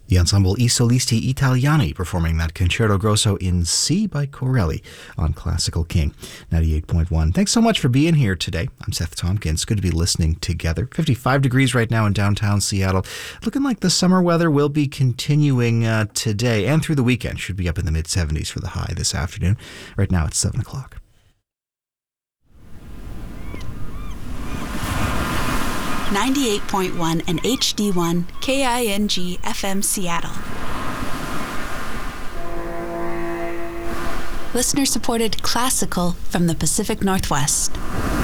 The ensemble I Solisti Italiani performing that Concerto Grosso in C by Corelli on Classical King 98.1. Thanks so much for being here today. I'm Seth Tompkins. Good to be listening together. 55 degrees right now in downtown Seattle. Looking like the summer weather will be continuing today and through the weekend. Should be up in the mid-70s for the high this afternoon. Right now it's 7 o'clock. 98.1 and HD1 KING FM Seattle. Listener-supported classical from the Pacific Northwest.